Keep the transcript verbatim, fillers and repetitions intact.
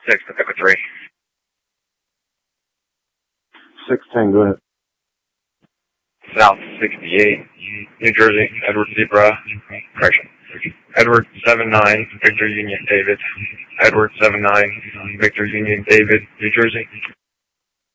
six, Echo three. six ten, go ahead. South sixty-eight, New Jersey, Edward Zebra, correction. Edward seven nine, Victor Union David. Edward seven nine, Victor Union David, New Jersey.